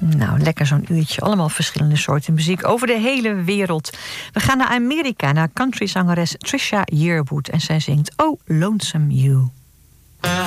Nou, lekker zo'n uurtje. Allemaal verschillende soorten muziek over de hele wereld. We gaan naar Amerika, naar countryzangeres Trisha Yearwood. En zij zingt Oh, Lonesome You.